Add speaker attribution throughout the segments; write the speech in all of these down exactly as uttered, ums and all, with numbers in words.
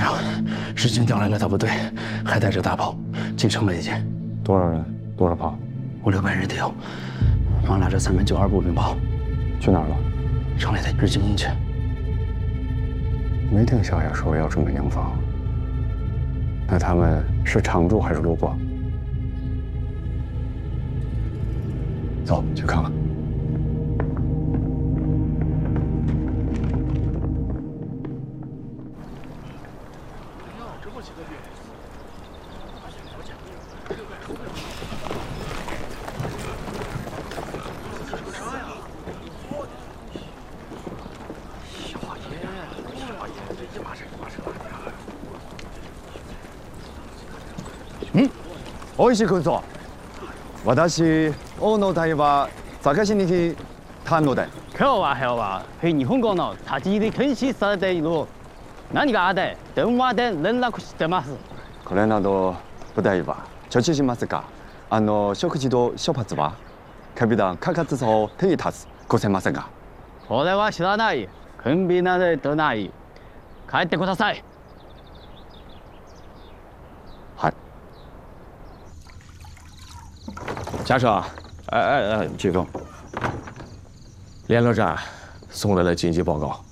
Speaker 1: 长，日军调来了大部队，还带着大炮，进城了已经。
Speaker 2: 多少人？多少炮？
Speaker 1: 五六百人得有，光拿着三门九二步兵炮。
Speaker 2: 去哪儿了？
Speaker 1: 城里的日军营去。
Speaker 2: 没听小野说要准备营房。那他们是常驻还是路过？走，去看看。大石君と私大野隊は探しに来たので。
Speaker 3: 今日は今日は日本語の立ち入り禁止されている。何があって電話で連絡してます。
Speaker 2: これなど部隊は処置しますが、あの食事と出発はカビラ価格差を手に立つごせませんが。
Speaker 3: これは知らない。準備なれてない。帰ってください。
Speaker 2: はい。
Speaker 4: 加上，哎哎哎，季风，联络站送来了紧急报告，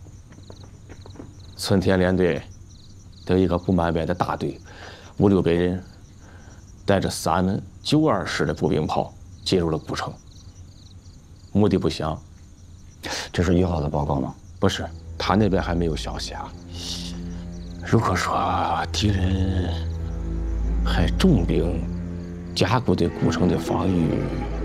Speaker 4: 村田联队的一个不满编的大队，五六百人，带着三门九二式的步兵炮进入了古城，目的不详。
Speaker 5: 这是一号的报告吗？
Speaker 4: 不是，他那边还没有消息啊。如果说敌人还重兵加固对古城的防御，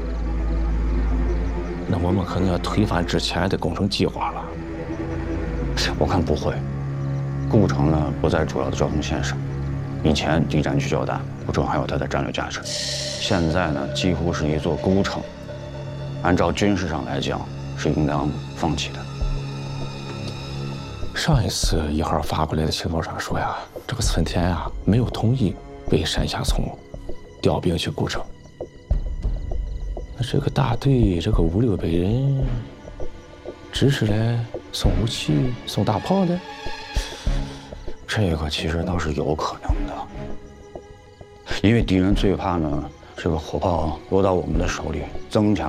Speaker 4: 那我们可能要推翻之前的工程计划了。
Speaker 5: 我看不会，古城呢不在主要的交通线上，以前敌占区较大，古城还有它的战略价值。现在呢几乎是一座孤城，按照军事上来讲是应当放弃的。
Speaker 4: 上一次一号发过来的情报上说呀，这个村田啊没有同意被山下从调兵去古城。那这个大队这个五六百人，只是来送武器、送大炮的？
Speaker 5: 这个其实倒是有可能的，因为敌人最怕呢这个火炮落到我们的手里，增强